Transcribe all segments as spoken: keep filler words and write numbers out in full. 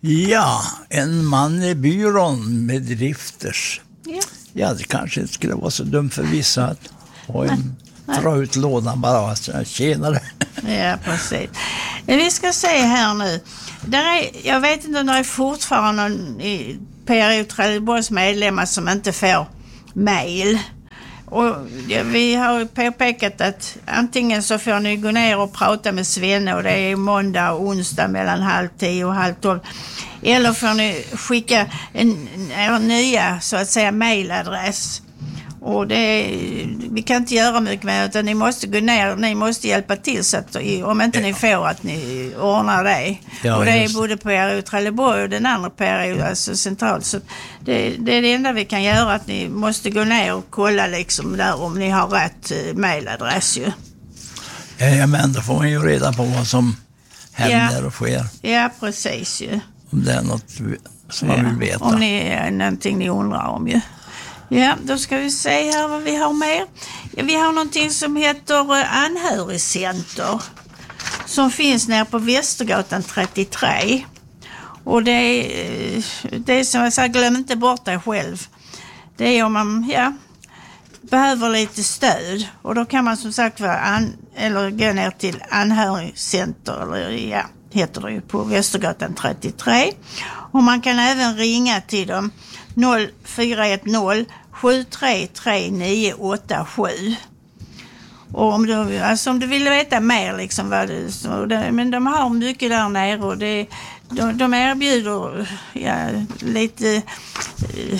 Ja, en man i byrån med drifters. Ja. Ja, det kanske inte skulle vara så dumt för vissa att ha en, dra ut lådan bara. Tjenare. Ja, precis. Vi ska se här nu. Där är, jag vet inte om det är fortfarande någon i P R O Trelleborgs medlemmar som inte får mejl. Och ja, vi har påpekat att antingen så får ni gå ner och prata med Svenne, och det är måndag och onsdag mellan halv tio och halv tolv. Eller får ni skicka en, en nya, så att säga, mejladress. Och det, vi kan inte göra mycket med, utan ni måste gå ner, ni måste hjälpa till så att, om inte ja. ni får, att ni ordnar det. Ja, och det är både P R O Trelleborg och den andra P R O, alltså centralt. Så det, det är det enda vi kan göra, att ni måste gå ner och kolla liksom där om ni har rätt mejladress ju. Ja, men då får man ju reda på vad som händer ja. och sker. Ja, precis ju. Om det är något som man ja. vill veta. Om det är någonting ni undrar om ju. Ja, då ska vi se här vad vi har mer. Ja, vi har någonting som heter Anhörigcenter, som finns nere på Västergatan trettiotre. Och det är, det är som jag sa, glöm inte bort dig själv. Det är om man ja, behöver lite stöd. Och då kan man som sagt vara an, eller gå ner till Anhörigcenter, eller ja, heter det ju, på Västergatan trettiotre. Och man kan även ringa till dem noll fyra ett noll sju tre tre nio åtta sju. Och om du, alltså om du vill veta mer liksom vad det, så det, men de har mycket där nere, och det, de, de erbjuder ja, lite eh,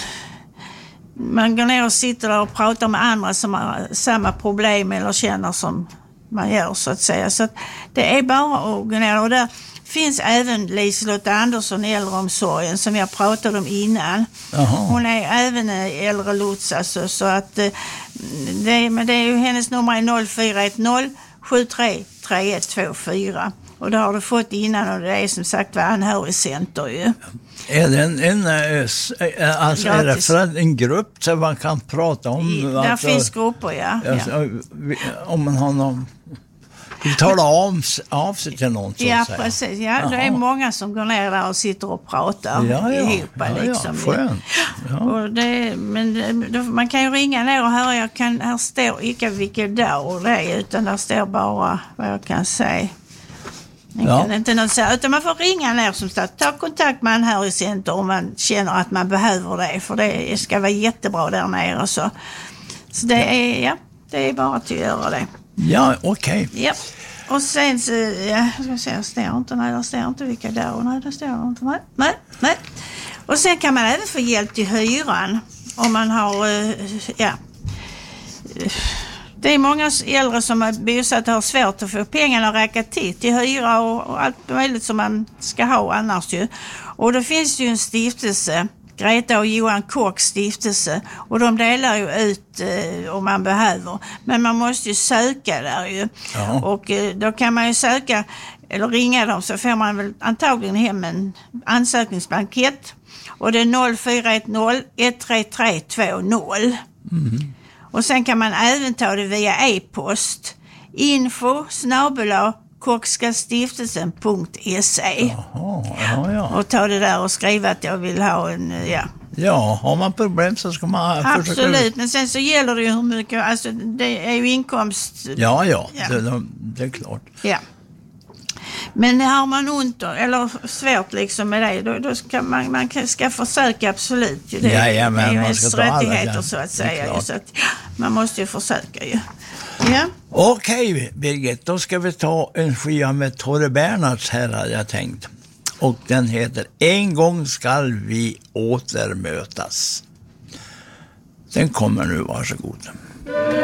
man går ner och sitter där och pratar med andra som har samma problem eller känner som man gör, så att säga. Så att det är bara att gå ner, och där finns även Liselott Andersson i äldreomsorgen som jag pratade om innan. Aha. Hon är även äldre lots, alltså, så att det, men det är ju hennes nummer är noll fyra ett noll sju tre tre ett två fyra, och det har du fått innan, och det är som sagt var Anhörigcenter ju. Är det en, en, alltså är det för en grupp så man kan prata om? I, där alltså, finns grupper, ja. Alltså, ja. Om man har någon... Vi talar av, av sig till någon, så ja, att säga. Precis. Ja, det är många som går ner där och sitter och pratar ja, ja. ihop. Ja, liksom. ja, skönt. Ja. Och det, men det, man kan ju ringa ner och höra, jag kan, här står inte vilken dag det är, utan där står bara vad jag kan säga. Ja. Inte något så, utan man får ringa ner som sagt. Ta kontakt med Anhörigcenter om man känner att man behöver det, för det ska vara jättebra där nere. Så, så det, är, ja, det är bara att göra det. Ja, okej. Okay. Ja. Och sen så, ja, jag ska se, jag står inte, nej, jag står inte vilka dagar, nej, det står inte, nej, nej, nej. Och sen kan man även få hjälp till hyran om man har, ja, det är många äldre som är bosatta och har svårt att få pengarna att räcka till, till hyra och, och allt möjligt som man ska ha annars ju. Och då finns det ju en stiftelse, Greta och Johan Kocks stiftelse, och de delar ju ut eh, om man behöver. Men man måste ju söka där ju. Ja. Och eh, då kan man ju söka eller ringa dem, så får man väl antagligen hem en ansökningsblankett. Och det är noll fyra ett noll ett tre tre två noll. Mm. Och sen kan man även ta det via e-post. Info snabel-a kockskastiftelsen punkt se. Jaha, ja, ja. Och ta det där och skriva att jag vill ha en, ja. Ja, har man problem så ska man... Absolut, försöka... men sen så gäller det ju hur mycket, alltså det är ju inkomst... Ja, ja, ja. Det, det är klart. Ja. Men har man ont eller svårt liksom med det, då, då ska man, man ska försöka absolut. Det, ja, ja, men det är ju man ska rättigheter alla, så att säga. Så att, man måste ju försöka ju. Ja. Okej, Birgit, då ska vi ta en skiva med Torre Bernhards här, hade jag tänkt. Och den heter En gång skall vi återmötas. Den kommer nu, varsågod.